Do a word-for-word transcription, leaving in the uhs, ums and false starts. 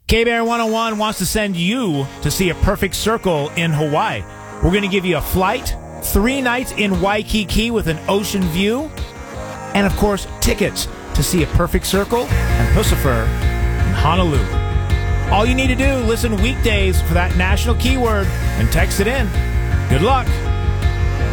K-Bear one oh one wants to send you to see a perfect circle in Hawaii. We're going to give you a flight, three nights in Waikiki with an ocean view, and, of course, tickets to see a perfect circle and Pussifer in Honolulu. All you need to do, listen weekdays for that national keyword and text it in. Good luck.